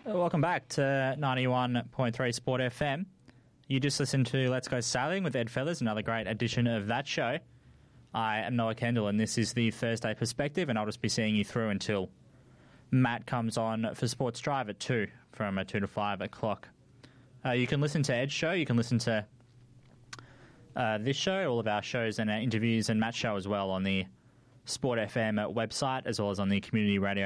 Welcome back to 91.3 Sport FM. You just listened to Let's Go Sailing with Ed Feathers, another great edition of that show. I am Noah Kendall, and this is the Thursday Perspective, and I'll just be seeing you through until Matt comes on for Sports Drive at 2, from 2 to 5 o'clock. You can listen to Ed's show, you can listen to this show, all of our shows and our interviews, and Matt's show as well on the Sport FM website, as well as on the Community Radio